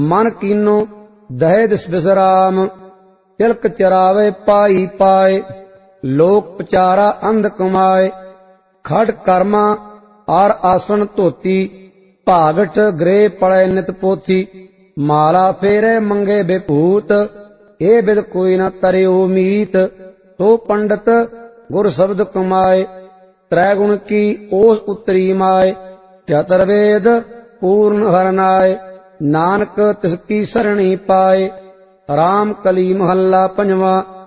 ਮਨ ਕੀਨੋ ਦਹੇ ਦਿਸ ਬਿਸਰਾਮ, ਤਿਲਕ ਚਰਾਵੇ ਪਾਈ ਪਾਏ, ਲੋਕ ਪਚਾਰਾ ਅੰਧ ਕਮਾਏ। ਖੜ ਕਰਮਾ ਆਰ ਆਸਣ ਧੋਤੀ, ਭਾਗਠ ਗ੍ਰਹਿ ਪੜੈ ਨਿਤ ਪੋਥੀ। ਮਾਲਾ ਫੇਰੇ ਮੰਗੇ ਬੇਭੂਤ, ਇਹ ਬਿਦ ਕੋਈ ਨ ਤਰਿਓ ਮੀਤ। ਸੋ ਪੰਡਤ ਗੁਰ ਸ਼ਬਦ ਕਮਾਏ, ਤ੍ਰੈ ਗੁਣ ਕੀ ਓਸ ਉਤਰੀ ਮਾਏ। ਚਤੁਰਵੇਦ ਪੂਰਨ ਹਰਨਾਏ, ਨਾਨਕ ਤਿਸ ਕੀ ਸਰਣੀ ਪਾਏ। ਰਾਮ ਕਲੀ ਮਹੱਲਾ ਪੰਜਵਾ।